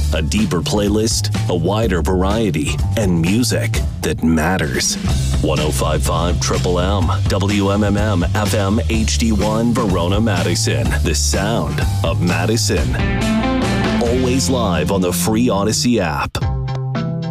A deeper playlist, a wider variety, and music that matters. 105.5 Triple M, WMMM FM HD1 Verona, Madison. The sound of Madison. Always live on the free Odyssey app.